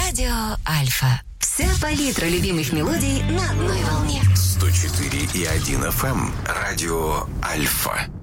Радио Альфа. Вся палитра любимых мелодий на одной волне. 104,1 FM. Радио Альфа.